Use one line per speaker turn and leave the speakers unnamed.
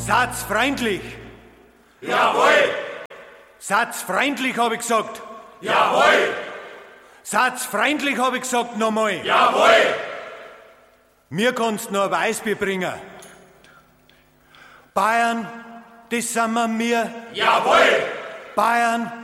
Satz freundlich.
Jawohl.
Satz freundlich, habe ich gesagt.
Jawohl.
Satz freundlich, habe ich gesagt, nochmal.
Jawohl.
Mir kannst noch ein Weißbier bringen. Bayern, das sind wir.
Jawohl.
Bayern,